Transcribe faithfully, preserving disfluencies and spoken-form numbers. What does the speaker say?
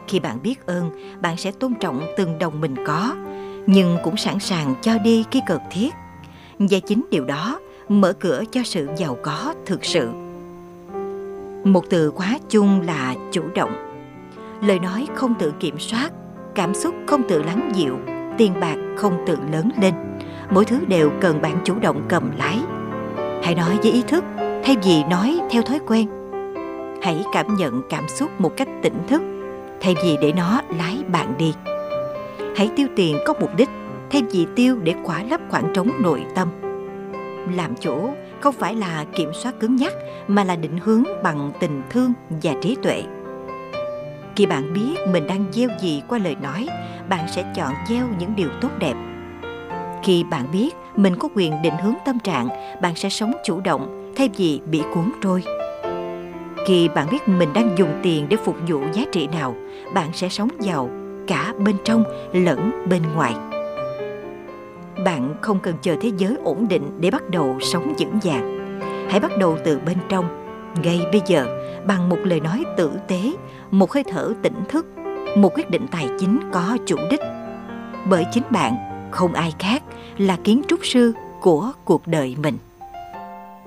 Khi bạn biết ơn, bạn sẽ tôn trọng từng đồng mình có, nhưng cũng sẵn sàng cho đi khi cần thiết. Và chính điều đó mở cửa cho sự giàu có thực sự. Một từ khóa chung là chủ động. Lời nói không tự kiểm soát, cảm xúc không tự lắng dịu, tiền bạc không tự lớn lên. Mỗi thứ đều cần bạn chủ động cầm lái. Hãy nói với ý thức thay vì nói theo thói quen. Hãy cảm nhận cảm xúc một cách tỉnh thức thay vì để nó lái bạn đi. Hãy tiêu tiền có mục đích thay vì tiêu để khỏa lấp khoảng trống nội tâm. Làm chủ không phải là kiểm soát cứng nhắc, mà là định hướng bằng tình thương và trí tuệ. Khi bạn biết mình đang gieo gì qua lời nói, bạn sẽ chọn gieo những điều tốt đẹp. Khi bạn biết mình có quyền định hướng tâm trạng, bạn sẽ sống chủ động thay vì bị cuốn trôi. Khi bạn biết mình đang dùng tiền để phục vụ giá trị nào, bạn sẽ sống giàu cả bên trong lẫn bên ngoài. Bạn không cần chờ thế giới ổn định để bắt đầu sống vững vàng. Hãy bắt đầu từ bên trong, ngay bây giờ, bằng một lời nói tử tế, một hơi thở tỉnh thức, một quyết định tài chính có chủ đích. Bởi chính bạn, không ai khác, là kiến trúc sư của cuộc đời mình.